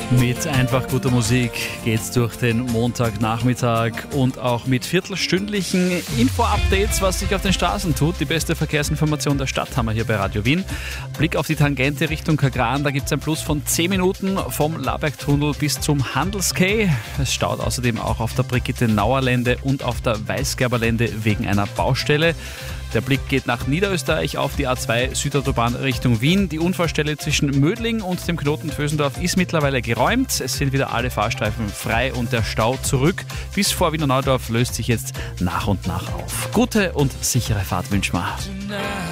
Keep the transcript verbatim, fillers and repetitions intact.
Mit einfach guter Musik geht's durch den Montagnachmittag und auch mit viertelstündlichen Info-Updates, was sich auf den Straßen tut. Die beste Verkehrsinformation der Stadt haben wir hier bei Radio Wien. Blick auf die Tangente Richtung Kagran, da gibt's ein Plus von zehn Minuten vom Labergtunnel bis zum Handelskay. Es staut außerdem auch auf der Brigitte-Nauer-Lände und auf der Weißgerber-Lände wegen einer Baustelle. Der Blick geht nach Niederösterreich auf die A zwei Südautobahn Richtung Wien. Die Unfallstelle zwischen Mödling und dem Knoten Vösendorf ist mittlerweile geräumt. Es sind wieder alle Fahrstreifen frei und der Stau zurück. Bis vor Wiener Neudorf löst sich jetzt nach und nach auf. Gute und sichere Fahrt wünschen wir.